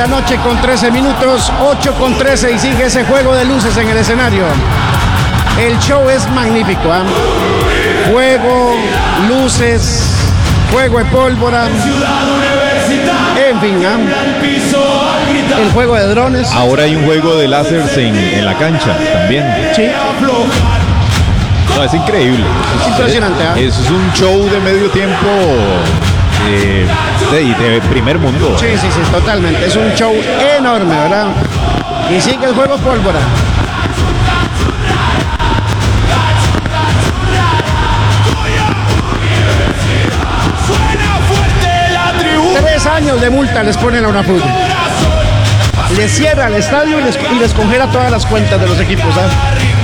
la noche con 13 minutos, 8:13 y sigue ese juego de luces en el escenario. El show es magnífico, ¿eh? Fuego, luces, juego de pólvora, en fin, el juego de drones. Ahora hay un juego de láseres en la cancha también. Sí. No, es increíble. Es impresionante, ¿eh? Es un show de medio tiempo de primer mundo. Sí, totalmente. Es un show enorme, ¿verdad? Y sigue el juego pólvora. Años de multa les ponen a UNAFUT. Les cierra el estadio y les congela todas las cuentas de los equipos, ¿sabes?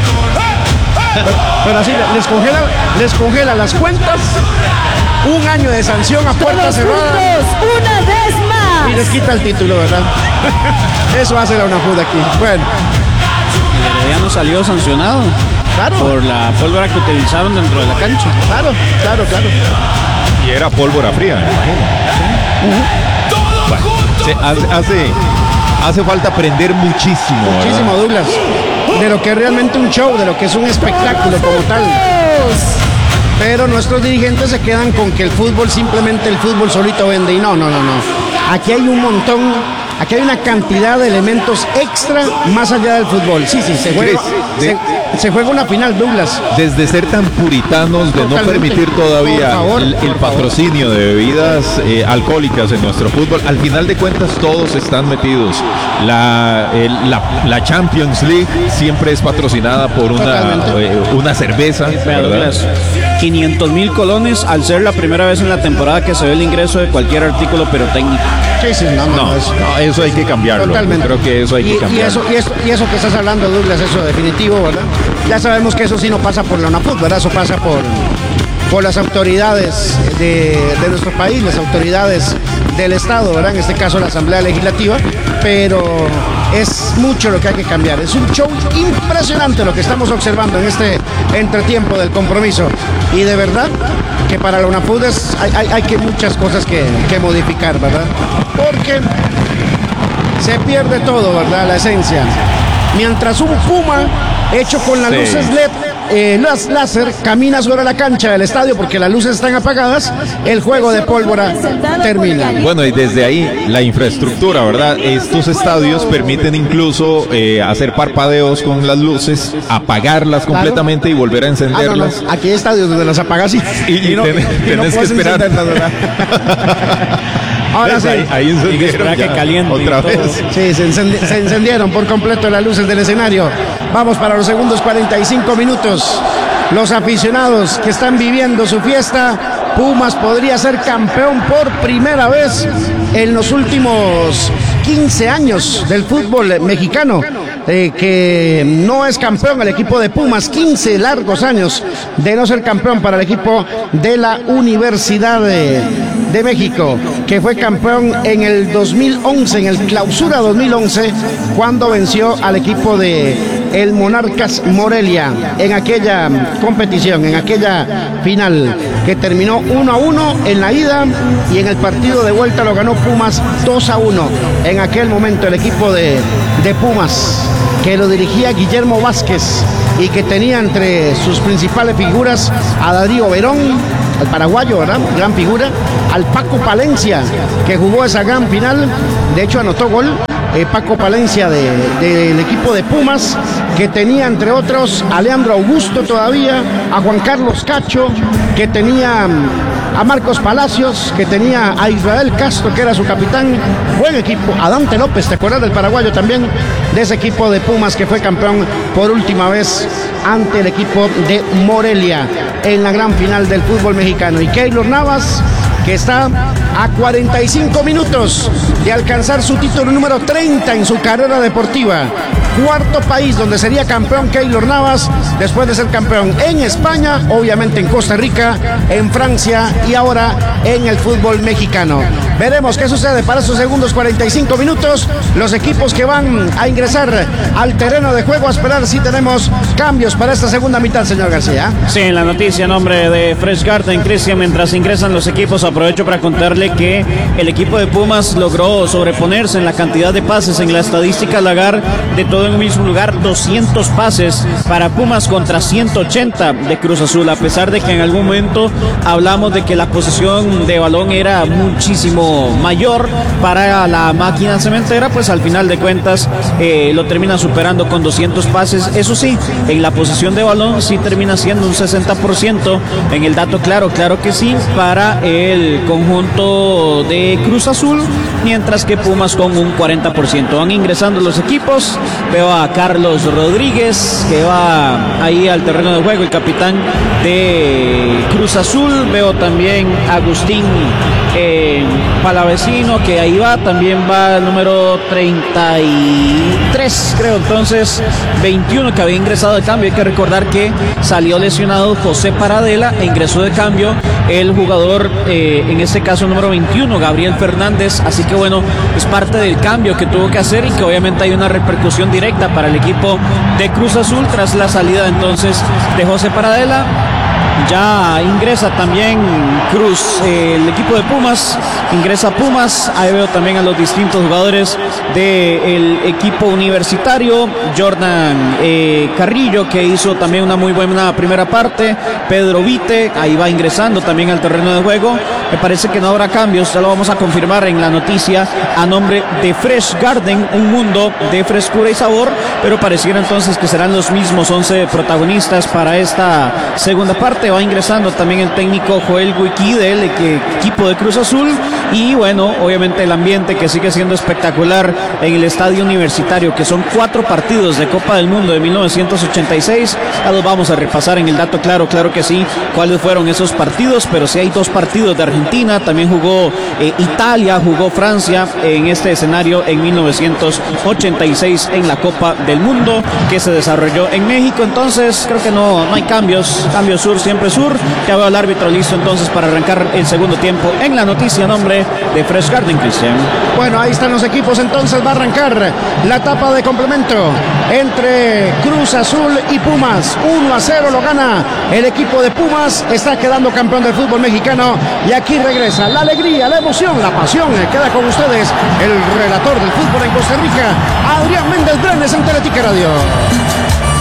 Pero así les congela las cuentas, 1 año de sanción a puerta cerrada. Una vez más. Y les quita el título, ¿verdad? Eso hace la UNAFUT aquí. Bueno. El Herediano salió sancionado. Claro. Por la pólvora que utilizaron dentro de la cancha. Claro. Y era pólvora fría, me imagino. Bueno, hace falta aprender muchísimo. Muchísimo, ¿verdad? Douglas. De lo que es realmente un show, de lo que es un espectáculo como tal. Pero nuestros dirigentes se quedan con que el fútbol solito vende. Y no. Aquí hay un montón, aquí hay una cantidad de elementos extra más allá del fútbol. Sí, se juega una final, Douglas. Desde ser tan puritanos de no permitir todavía el patrocinio de bebidas alcohólicas en nuestro fútbol, al final de cuentas todos están metidos. La Champions League siempre es patrocinada por una cerveza, ¿verdad? 500,000 colones al ser la primera vez en la temporada que se ve el ingreso de cualquier artículo pirotécnico. Sí, eso hay que cambiarlo. Totalmente. Creo que eso hay que cambiarlo. Y eso que estás hablando, Douglas, eso definitivo, ¿verdad? Ya sabemos que eso sí no pasa por la UNAFUT, ¿verdad? Eso pasa por las autoridades de nuestro país, las autoridades del Estado, ¿verdad? En este caso la Asamblea Legislativa, pero es mucho lo que hay que cambiar. Es un show impresionante lo que estamos observando en este entretiempo del compromiso. Y de verdad que para la UNAFUT hay que muchas cosas que modificar, ¿verdad? Porque se pierde todo, ¿verdad? La esencia. Mientras un Puma hecho con las luces LED, láser, camina sobre la cancha del estadio porque las luces están apagadas, el juego de pólvora termina. Bueno, y desde ahí la infraestructura, ¿verdad? Estos estadios permiten incluso hacer parpadeos con las luces, apagarlas completamente y volver a encenderlas. No. Aquí hay estadios donde las apagas y tenés que esperar. Ahora sí. Ahí encendieron que caliente otra vez. Sí, se encendieron por completo las luces del escenario. Vamos para los segundos 45 minutos. Los aficionados que están viviendo su fiesta. Pumas podría ser campeón por primera vez en los últimos 15 años del fútbol mexicano. Que no es campeón el equipo de Pumas, 15 largos años de no ser campeón para el equipo de la Universidad de México, que fue campeón en el 2011, en el Clausura 2011, cuando venció al equipo de el Monarcas Morelia en aquella competición, en aquella final que terminó 1-1 en la ida, y en el partido de vuelta lo ganó Pumas 2-1. En aquel momento el equipo de Pumas, que lo dirigía Guillermo Vázquez y que tenía entre sus principales figuras a Darío Verón, al paraguayo, ¿verdad? Gran figura, al Paco Palencia, que jugó esa gran final, de hecho anotó gol. Paco Palencia del equipo de Pumas, que tenía entre otros a Leandro Augusto todavía, a Juan Carlos Cacho, que tenía a Marcos Palacios, que tenía a Israel Castro, que era su capitán. Buen equipo, a Dante López, ¿te acuerdas del paraguayo también? De ese equipo de Pumas que fue campeón por última vez ante el equipo de Morelia en la gran final del fútbol mexicano. Y Keylor Navas, que está a 45 minutos de alcanzar su título número 30 en su carrera deportiva. Cuarto país donde sería campeón Keylor Navas, después de ser campeón en España, obviamente en Costa Rica, en Francia y ahora en el fútbol mexicano. Veremos qué sucede para esos segundos 45 minutos. Los equipos que van a ingresar al terreno de juego, a esperar si tenemos cambios para esta segunda mitad, señor García. Sí, en la noticia, en nombre de Fresh Garden, Cristian, mientras ingresan los equipos a aprovecho para contarle que el equipo de Pumas logró sobreponerse en la cantidad de pases en la estadística Lagar, de todo en un mismo lugar, 200 pases para Pumas contra 180 de Cruz Azul, a pesar de que en algún momento hablamos de que la posesión de balón era muchísimo mayor para la máquina cementera, pues al final de cuentas lo termina superando con 200 pases. Eso sí, en la posesión de balón sí termina siendo un 60%, en el dato claro que sí, para el conjunto de Cruz Azul, mientras que Pumas con un 40%. Van ingresando los equipos, veo a Carlos Rodríguez, que va ahí al terreno de juego, el capitán de Cruz Azul, veo también a Agustín Palavecino, que ahí va, también va el número 33, creo, entonces 21 que había ingresado de cambio. Hay que recordar que salió lesionado José Paradela e ingresó de cambio el jugador, en este caso número 21, Gabriel Fernández, así que bueno, es parte del cambio que tuvo que hacer y que obviamente hay una repercusión directa para el equipo de Cruz Azul tras la salida entonces de José Paradela. Ya ingresa también Cruz, el equipo de Pumas, ingresa Pumas, ahí veo también a los distintos jugadores del equipo universitario, Jordan Carrillo, que hizo también una muy buena primera parte, Pedro Vite, ahí va ingresando también al terreno de juego. Me parece que no habrá cambios, ya lo vamos a confirmar en la noticia, a nombre de Fresh Garden, un mundo de frescura y sabor, pero pareciera entonces que serán los mismos 11 protagonistas para esta segunda parte. Va ingresando también el técnico Joel Wiki del equipo de Cruz Azul, y bueno, obviamente el ambiente que sigue siendo espectacular en el estadio universitario, que son 4 partidos de Copa del Mundo de 1986. Ya los vamos a repasar en el dato claro que sí, cuáles fueron esos partidos, pero sí hay 2 partidos de Argentina, también jugó Italia, jugó Francia en este escenario en 1986 en la Copa del Mundo que se desarrolló en México. Entonces creo que no hay cambios, cambio sur siempre sur. Ya veo al árbitro listo entonces para arrancar el segundo tiempo en la noticia a nombre de Fresh Garden, Cristian. Bueno, ahí están los equipos, entonces va a arrancar la etapa de complemento entre Cruz Azul y Pumas. 1-0 lo gana el equipo de Pumas, está quedando campeón del fútbol mexicano, y aquí regresa la alegría, la emoción, la pasión. Queda con ustedes el relator del fútbol en Costa Rica, Adrián Méndez Brenes, en Teletica Radio.